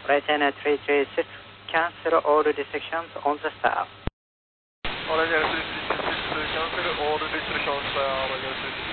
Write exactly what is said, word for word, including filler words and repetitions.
Britannia three three six, cancel all the restrictions on the staff. Britannia three three six, cancel all the restrictions on the staff.